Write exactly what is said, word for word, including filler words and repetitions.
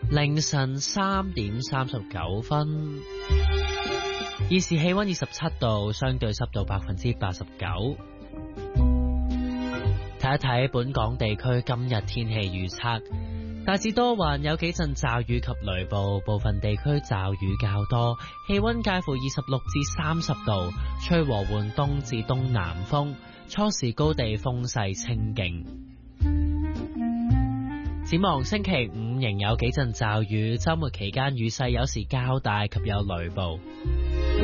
凌晨三點三十九分，現時氣溫二十七度，相對濕度百分之八十九。睇一睇本港地區今日天氣預測，大致多雲，有幾陣驟雨及雷暴，部分地區驟雨較多，氣溫介乎二十六至三十度，吹和緩東至東南風，初時高地風勢清勁。展望星期五仍有幾陣驟雨，週末期間雨勢有時較大及有雷暴。